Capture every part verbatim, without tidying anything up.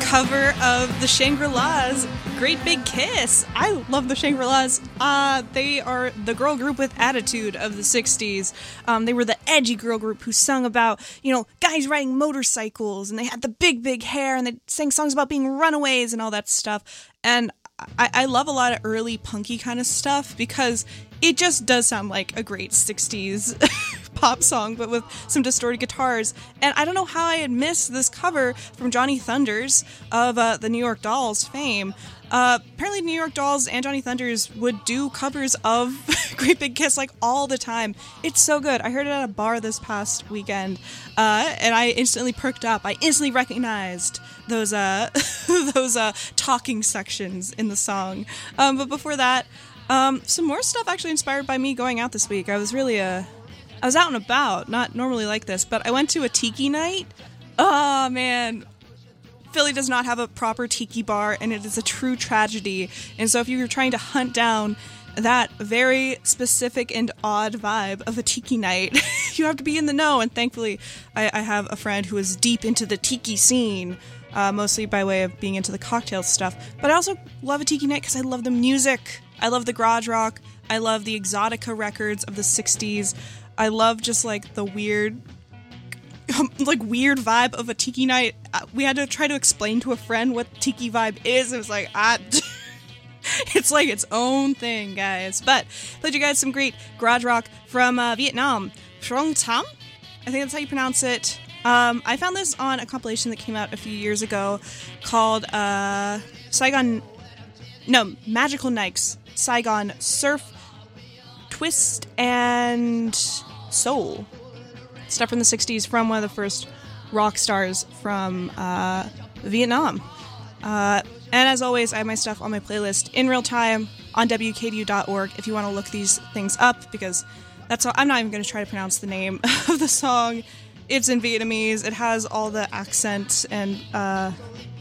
cover of the Shangri-Las, Great Big Kiss. I love the Shangri-Las. Uh, they are the girl group with attitude of the sixties. Um, they were the edgy girl group who sung about, you know, guys riding motorcycles, and they had the big, big hair, and they sang songs about being runaways and all that stuff. And I, I love a lot of early punky kind of stuff because it just does sound like a great sixties pop song, but with some distorted guitars. And I don't know how I had missed this cover from Johnny Thunders of uh, the New York Dolls fame. Uh, apparently New York Dolls and Johnny Thunders would do covers of Great Big Kiss like all the time. It's so good. I heard it at a bar this past weekend, uh, and I instantly perked up. I instantly recognized those uh, those uh, talking sections in the song. Um, but before that, um, some more stuff actually inspired by me going out this week. I was really a, I was out and about, not normally like this, but I went to a tiki night. Oh man. Philly does not have a proper tiki bar, and it is a true tragedy. And so if you're trying to hunt down that very specific and odd vibe of a tiki night, you have to be in the know. And thankfully, I, I have a friend who is deep into the tiki scene, uh, mostly by way of being into the cocktail stuff. But I also love a tiki night because I love the music. I love the garage rock. I love the Exotica records of the sixties. I love just like the weird... like weird vibe of a tiki night. We had to try to explain to a friend what tiki vibe is. It was like, ah, it's like its own thing, guys. But played you guys some great garage rock from uh, Vietnam. Trong Tam? I think that's how you pronounce it. Um, I found this on a compilation that came out a few years ago called uh, Saigon... No, Magical Nikes. Saigon Surf, Twist, and Soul. Stuff from the sixties from one of the first rock stars from uh, Vietnam. Uh, and as always, I have my stuff on my playlist in real time on W K D U dot org if you want to look these things up, because that's all, I'm not even going to try to pronounce the name of the song. It's in Vietnamese. It has all the accent and uh,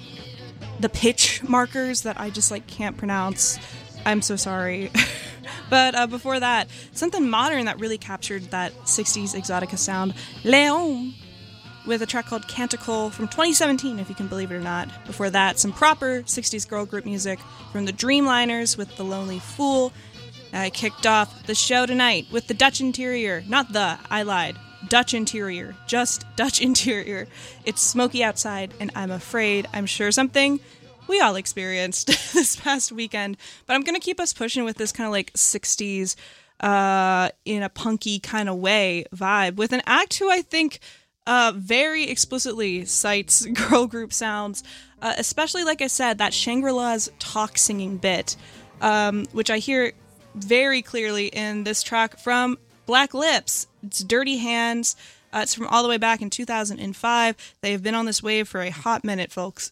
the pitch markers that I just like can't pronounce. I'm so sorry. But uh, before that, something modern that really captured that sixties Exotica sound, Léon, with a track called Canticle from twenty seventeen, if you can believe it or not. Before that, some proper sixties girl group music from the Dreamliners with The Lonely Fool. I kicked off the show tonight with the Dutch Interior. Not the, I lied. Dutch Interior. Just Dutch Interior. It's smoky outside, and I'm afraid I'm sure something we all experienced this past weekend. But I'm going to keep us pushing with this kind of like sixties, uh, in a punky kind of way vibe with an act who I think uh, very explicitly cites girl group sounds, uh, especially, like I said, that Shangri-La's talk singing bit, um, which I hear very clearly in this track from Black Lips. It's Dirty Hands. Uh, it's from all the way back in two thousand five. They have been on this wave for a hot minute, folks.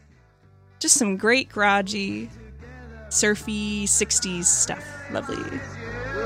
Just some great garagey, surfy sixties stuff. Lovely.